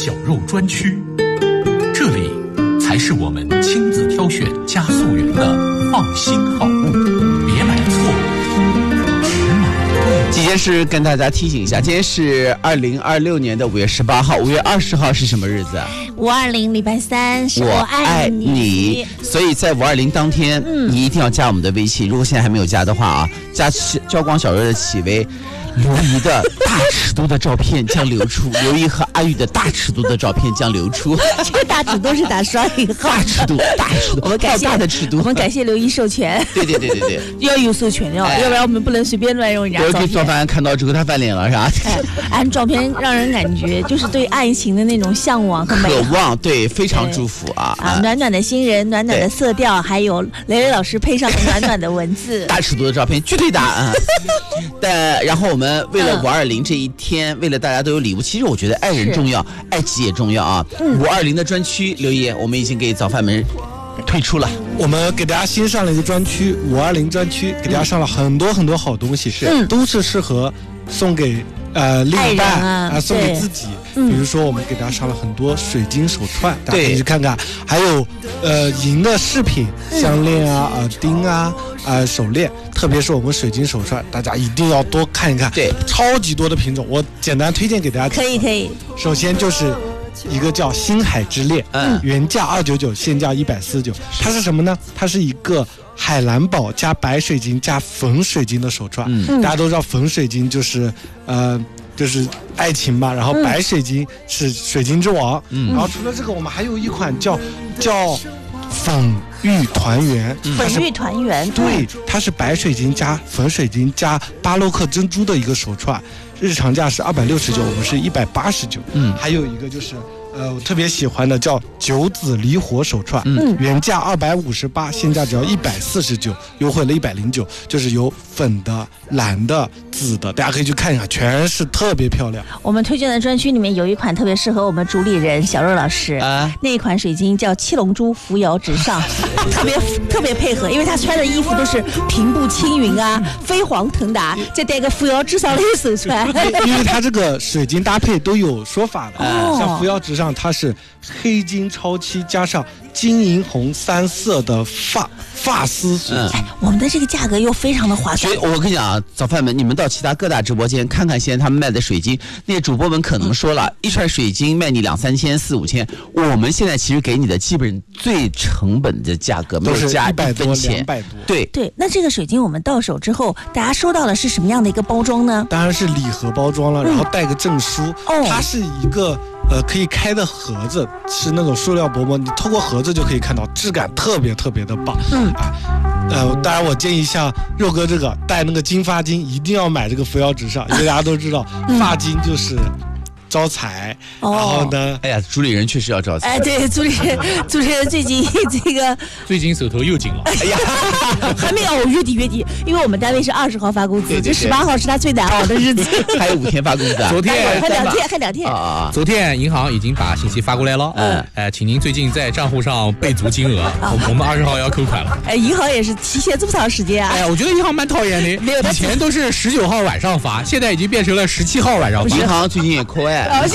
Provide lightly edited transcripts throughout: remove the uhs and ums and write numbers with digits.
绞肉专区，这里才是我们亲自挑选加速员的放心好物，别买错，只买对。 今天是跟大家提醒一下，今天是2026年的5月18号，5月20号是什么日子 ？520礼拜三是我爱你， 所以在520当天，你一定要加我们的微信。如果现在还没有加的话啊，加焦光小瑞的启薇。刘姨的大尺度的照片将流出，刘姨和阿玉的大尺度的照片将流出。 这个大尺度是打双引号， 大尺度， 我们感谢大的尺度， 我们感谢刘姨授权。 对， 要有授权的，要不然我们不能随便乱用人家照片。 做饭看到之后他翻脸了，是吧？ 按照片让人感觉就是对爱情的那种向往和美好渴望，对，非常祝福啊！ 暖暖的新人，暖暖的色调，还有雷雷老师配上暖暖的文字， 大尺度的照片绝对大啊！但然后我们为了520这一天，为了大家都有礼物，其实我觉得爱人重要，爱己也重要啊。520的专区，刘烨，我们已经给早饭们推出了。 我们给大家新上了一个专区，520专区，给大家上了很多好东西，都是适合送给另一半啊，送给自己。比如说我们给大家上了很多水晶手串，大家可以去看看，还有银的饰品，项链啊、耳钉啊、手链，特别是我们水晶手串，大家一定要多看一看。 对， 超级多的品种，我简单推荐给大家。 可以。 首先就是一个叫星海之恋，原价299，现价149。它是什么呢？它是一个海蓝宝加白水晶加粉水晶的手串。大家都知道粉水晶就是爱情嘛，然后白水晶是水晶之王。然后除了这个，我们还有一款叫粉玉团圆。 粉玉团圆， 对，它是白水晶加粉水晶加巴洛克珍珠的一个手串，日常价是269，我们是189。还有一个就是我特别喜欢的叫九紫离火手串，原价258，现价只要149，优惠了109，就是有粉的、蓝的、紫的，大家可以去看一看，全是特别漂亮。 我们推荐的专区里面有一款特别适合我们主理人小肉老师，那一款水晶叫七龙珠扶摇直上，特别配合，因为他穿的衣服都是平步青云啊，飞黄腾达，再带个扶摇直上的手串。 因为他这个水晶搭配都有说法的，像扶摇直上它是黑金超漆加上金银红3色的发丝水晶， 我们的这个价格又非常的划算。 所以我跟你讲啊，早饭们，你们到其他各大直播间看看，现在他们卖的水晶，那些主播们可能说了，一串水晶卖你2-3千、4-5千，我们现在其实给你的基本最成本的价格没有加1分钱， 200多。 对，那这个水晶我们到手之后，大家收到的是什么样的一个包装呢？ 当然是礼盒包装了，然后带个证书。它是一个可以开的盒子，是那种塑料薄膜，你透过盒子就可以看到，质感特别的棒。当然我建议像肉哥这个带那个金发晶，一定要买这个扶摇直上，因为大家都知道发晶就是招财，然后呢， 哎呀，主理人确实要招财。 对，主理人最近手头又紧了。 哎呀， 还没有月底，因为我们单位是20号发工资，这18号是他最难熬的日子， 还有5天发工资啊。 昨天还两天啊。昨天银行已经把信息发过来了，请您最近在账户上备足金额，我们20号要扣款了。 银行也是提前这么长时间啊。 我觉得银行蛮讨厌的，以前都是19号晚上发，现在已经变成了17号晚上发。 银行最近也扣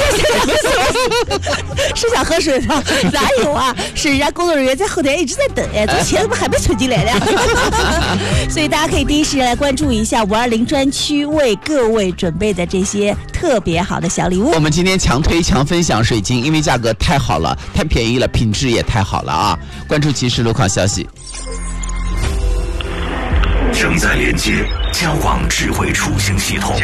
是想喝水吗？哪有啊？是人家工作人员在后台一直在等，这钱怎么还没存进来呢？所以大家可以第一时间来关注一下520专区为各位准备的这些特别好的小礼物。 我们今天强推强分享水晶，因为价格太好了，太便宜了，品质也太好了啊！关注即时路况消息。 正在连接交广智慧出行系统。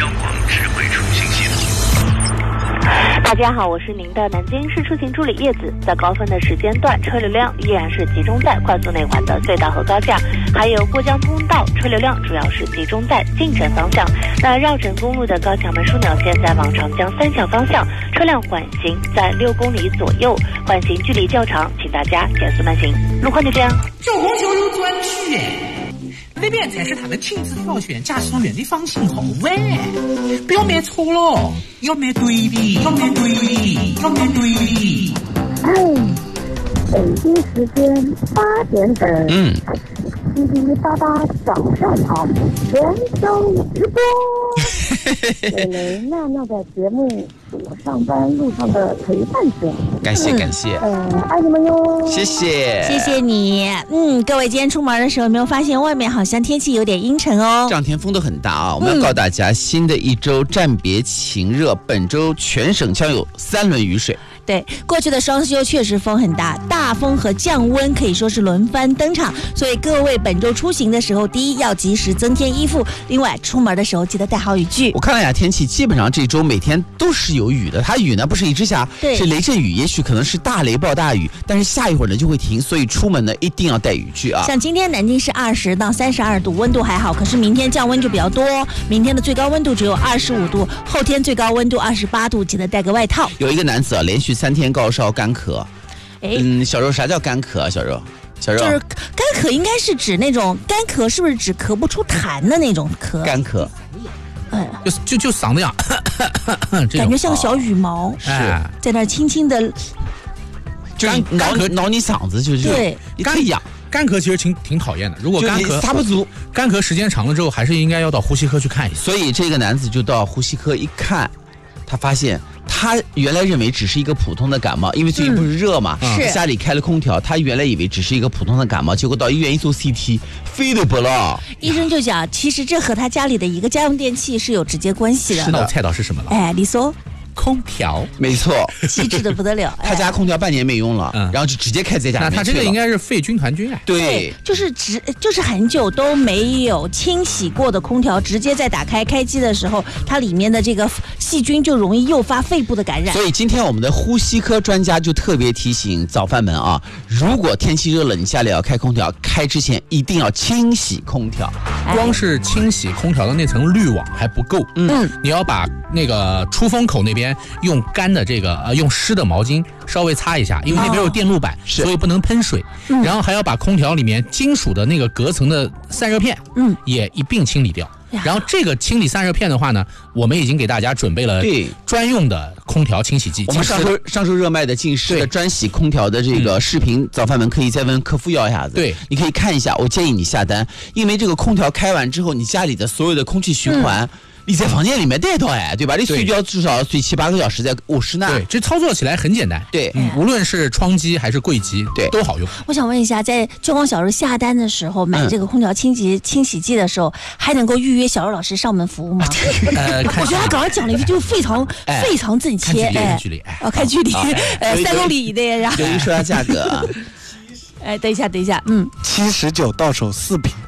大家好，我是您的南京市出行助理叶子。在高峰的时间段，车流量依然是集中在快速内环的隧道和高架，还有过江通道，车流量主要是集中在进城方向。那绕城公路的高桥门枢纽线在往长江3小方向，车辆缓行在6公里左右，缓行距离较长，请大家减速慢行。路况就这样。 九红九路专区那边才是他们亲自挑选驾驶员的放心好喂，不要买错了，要买对的，要买对的，要买对的。 北京时间8点整，滴滴答答早上好，全州直播。美蕾妙妙的节目，我上班路上的陪伴者。 感谢感谢， 爱你们哟！ 谢谢谢谢你。各位今天出门的时候有没有发现外面好像天气有点阴沉哦？ 这两天风都很大啊！我们要告诉大家，新的一周暂别晴热，本周全省将有3轮雨水。 对，过去的双休确实风很大，大风和降温可以说是轮番登场，所以各位本周出行的时候，第一要及时增添衣服，另外出门的时候记得带好雨具。 我看了一下天气，基本上这周每天都是有雨的，它雨呢不是一直下，是雷阵雨，也许可能是大雷暴大雨，但是下一会儿呢就会停，所以出门呢一定要带雨具啊。 像今天南京是20到32度，温度还好，可是明天降温就比较多，明天的最高温度只有25度，后天最高温度28度，记得带个外套。 有一个男子啊，连续3天高烧干咳。小肉，啥叫干咳啊？小肉， 就是干咳，应该是指那种干咳，是不是指咳不出痰的那种咳？ 干咳， 就嗓子痒， 感觉像个小羽毛， 是在那轻轻的， 就是挠你嗓子，就是对， 干痒。 干咳其实挺讨厌的，如果干咳撒不足， 干咳时间长了之后，还是应该要到呼吸科去看一下。 所以这个男子就到呼吸科一看，他发现他原来认为只是一个普通的感冒，因为最近不是热嘛，家里开了空调，他原来以为只是一个普通的感冒，结果到医院一做 CT， 非得不了。 医生就讲，其实这和他家里的一个家用电器是有直接关系的。 是的，我猜到是什么了？ 你说。 空调， 没错， 细致的不得了。 他家空调半年没用了，然后就直接开在家里面。 那他这个应该是肺菌团菌啊。 对，就是很久都没有清洗过的空调，直接在打开机的时候，它里面的这个细菌就容易诱发肺部的感染。 所以今天我们的呼吸科专家就特别提醒早饭们啊，如果天气热了，你家里要开空调，开之前一定要清洗空调。 光是清洗空调的那层滤网还不够，你要把那个出风口那边用干的用湿的毛巾稍微擦一下，因为那边有电路板，所以不能喷水。然后还要把空调里面金属的那个隔层的散热片，也一并清理掉。然后这个清理散热片的话呢，我们已经给大家准备了专用的空调清洗剂。 我们上周热卖的近视的专洗空调的这个视频，早饭们可以再问客服要一下子。 对， 你可以看一下，我建议你下单，因为这个空调开完之后，你家里的所有的空气循环。你在房间里面带到对吧？你睡觉至少睡7-8个小时在卧室呢。 对，这操作起来很简单。 对， 无论是窗机还是柜机，对，都好用。 我想问一下，在就光小肉下单的时候，买这个空调清洗剂的时候，还能够预约小肉老师上门服务吗？我觉得他刚刚讲了一句，就非常正确。 看距离， 看距离，3公里以内。然后有一说下价格啊。 等一下 ，79到手4瓶。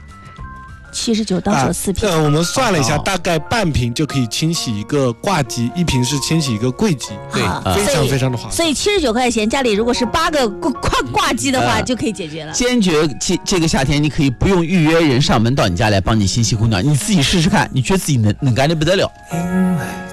79到手4瓶。 我们算了一下，大概半瓶就可以清洗一个挂机，1瓶是清洗一个柜机， 对， 非常非常的划算。 所以79块钱，家里如果是8个挂机的话，就可以解决了。 坚决这个夏天，你可以不用预约人上门到你家来帮你清洗空调，你自己试试看，你觉得自己能干得不得了。